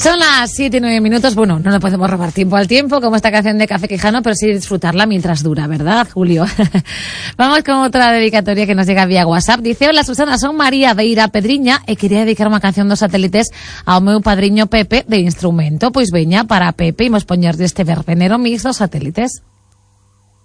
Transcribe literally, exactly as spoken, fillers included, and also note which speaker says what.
Speaker 1: Son las siete y nueve minutos. Bueno, no le podemos robar tiempo al tiempo, como esta canción de Café Quijano, pero sí disfrutarla mientras dura, ¿verdad, Julio? Vamos con otra dedicatoria que nos llega vía WhatsApp. Dice: hola, Susana, son María Beira Pedriña e quería dedicar una canción dos satélites ao meu padriño Pepe de instrumento. Pois veña, para Pepe imos poñer este verbenero mix dos satélites.